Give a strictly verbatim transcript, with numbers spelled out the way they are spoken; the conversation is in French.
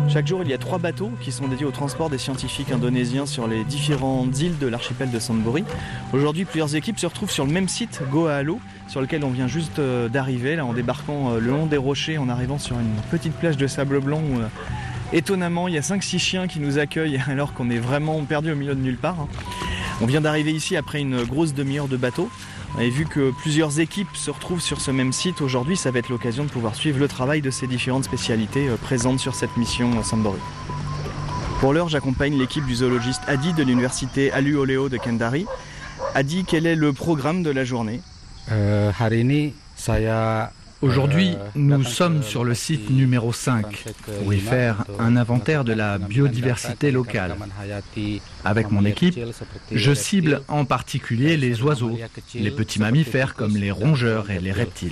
Chaque jour, il y a trois bateaux qui sont dédiés au transport des scientifiques indonésiens sur les différentes îles de l'archipel de Santburi. Aujourd'hui, plusieurs équipes se retrouvent sur le même site, Goa Alo, sur lequel on vient juste d'arriver, là, en débarquant le long des rochers, en arrivant sur une petite plage de sable blanc où, euh, étonnamment, il y a cinq six chiens qui nous accueillent alors qu'on est vraiment perdu au milieu de nulle part. On vient d'arriver ici après une grosse demi-heure de bateau. Et vu que plusieurs équipes se retrouvent sur ce même site aujourd'hui, ça va être l'occasion de pouvoir suivre le travail de ces différentes spécialités présentes sur cette mission à Santburi. Pour l'heure, j'accompagne l'équipe du zoologiste Adi de l'université Alu Oleo de Kendari. Adi, quel est le programme de la journée ? euh, hari ini, saya Aujourd'hui, nous sommes sur le site numéro cinq pour y faire un inventaire de la biodiversité locale. Avec mon équipe, je cible en particulier les oiseaux, les petits mammifères comme les rongeurs et les reptiles.